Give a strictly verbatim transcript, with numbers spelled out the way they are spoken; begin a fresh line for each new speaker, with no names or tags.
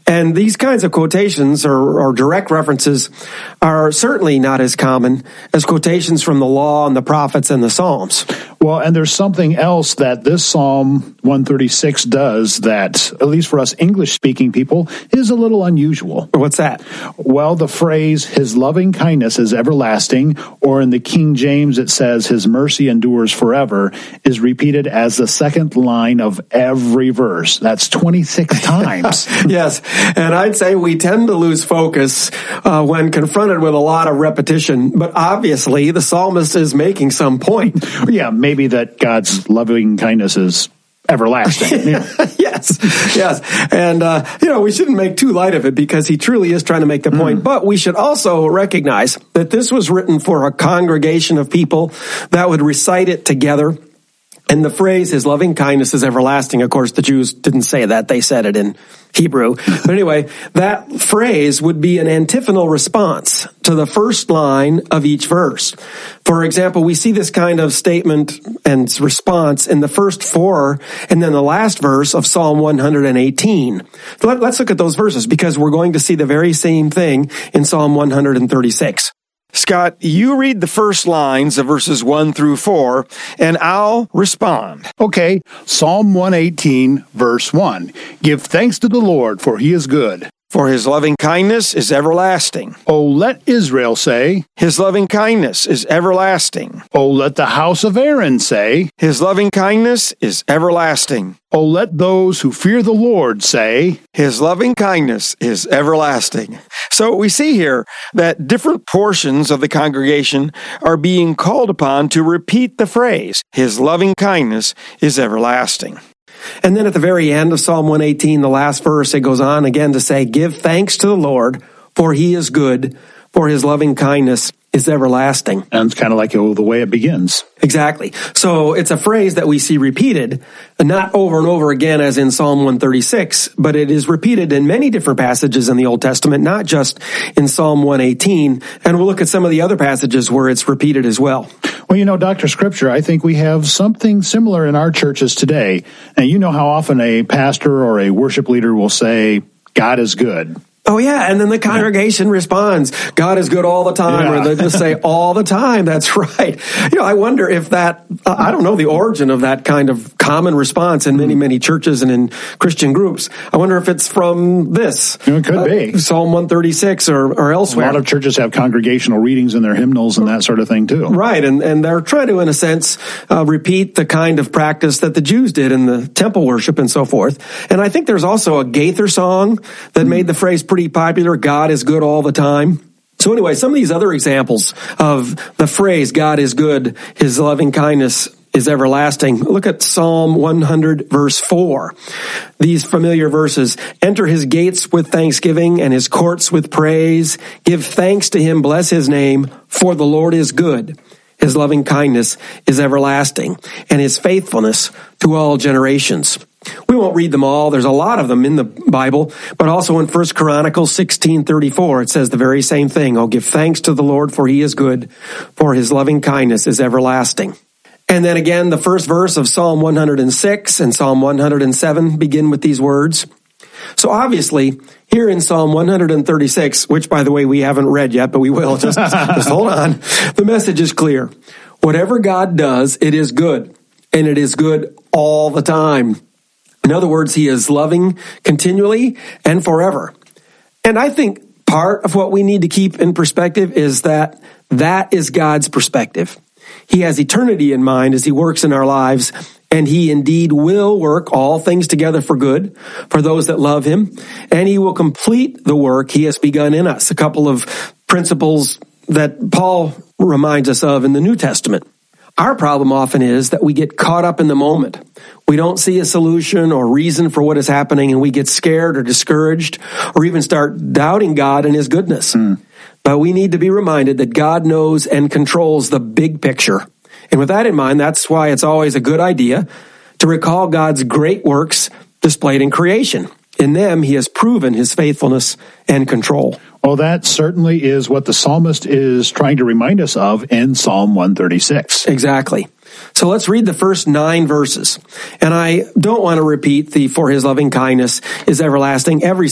And these kinds of quotations or, or direct references are certainly not as common as quotations from the law and the prophets and the Psalms.
Well, and there's something else that this Psalm one thirty-six does that, at least for us English-speaking people, is a little unusual.
What's that?
Well, the phrase, his loving kindness is everlasting, or in the King James it says, his mercy endures forever, is repeated as the second line of every verse. That's twenty-six times.
Yes, and I'd say we tend to lose focus uh, when confronted with a lot of repetition, but obviously the psalmist is making some point.
Yeah, maybe that God's loving kindness is everlasting. Yeah.
yes, yes. And, uh, you know, we shouldn't make too light of it because he truly is trying to make the point. Mm. But we should also recognize that this was written for a congregation of people that would recite it together. And the phrase, his loving kindness is everlasting. Of course, the Jews didn't say that. They said it in Hebrew. But anyway, that phrase would be an antiphonal response to the first line of each verse. For example, we see this kind of statement and response in the first four and then the last verse of Psalm one eighteen. So let's look at those verses because we're going to see the very same thing in Psalm one thirty-six. Scott, you read the first lines of verses one through four, and I'll respond.
Okay, Psalm one eighteen, verse one. Give thanks to the Lord, for he is good.
For his loving kindness is everlasting.
Oh, let Israel say,
his loving kindness is everlasting.
Oh, let the house of Aaron say,
his loving kindness is everlasting.
Oh, let those who fear the Lord say,
his loving kindness is everlasting. So we see here that different portions of the congregation are being called upon to repeat the phrase, his loving kindness is everlasting. And then at the very end of Psalm one eighteen, the last verse, it goes on again to say, give thanks to the Lord, for he is good, for his loving kindness is everlasting.
And it's kind of like oh, the way it begins.
Exactly. So it's a phrase that we see repeated, not over and over again as in Psalm one thirty-six, but it is repeated in many different passages in the Old Testament, not just in Psalm one eighteen. And we'll look at some of the other passages where it's repeated as well.
Well, you know, Doctor Scripture, I think we have something similar in our churches today. And you know how often a pastor or a worship leader will say, God is good.
Oh, yeah, and then the congregation responds, God is good all the time, yeah. Or they just say all the time. That's right. You know, I wonder if that, I don't know the origin of that kind of common response in many, many churches and in Christian groups. I wonder if it's from this.
It could uh, be.
Psalm one thirty-six or, or elsewhere.
A lot of churches have congregational readings in their hymnals and that sort of thing, too.
Right, and, and they're trying to, in a sense, uh, repeat the kind of practice that the Jews did in the temple worship and so forth. And I think there's also a Gaither song that mm. made the phrase pretty popular, God is good all the time. So anyway, some of these other examples of the phrase, God is good, his loving kindness is everlasting. Look at Psalm one hundred, verse four. These familiar verses, enter his gates with thanksgiving and his courts with praise. Give thanks to him, bless his name, for the Lord is good. His loving kindness is everlasting, and his faithfulness to all generations. We won't read them all. There's a lot of them in the Bible, but also in First Chronicles sixteen thirty-four, it says the very same thing. Oh, give thanks to the Lord, for he is good, for his loving kindness is everlasting. And then again, the first verse of Psalm one hundred six and Psalm one hundred seven begin with these words. So obviously, here in Psalm one hundred thirty-six, which, by the way, we haven't read yet, but we will, just, just hold on. The message is clear. Whatever God does, it is good, and it is good all the time. In other words, he is loving continually and forever. And I think part of what we need to keep in perspective is that that is God's perspective. He has eternity in mind as he works in our lives, and he indeed will work all things together for good for those that love him, and he will complete the work he has begun in us. A couple of principles that Paul reminds us of in the New Testament. Our problem often is that we get caught up in the moment. We don't see a solution or reason for what is happening, and we get scared or discouraged or even start doubting God and his goodness. Mm. But we need to be reminded that God knows and controls the big picture. And with that in mind, that's why it's always a good idea to recall God's great works displayed in creation. In them, he has proven his faithfulness and control.
Well, that certainly is what the psalmist is trying to remind us of in Psalm one thirty-six.
Exactly. So let's read the first nine verses. And I don't want to repeat the for his loving kindness is everlasting every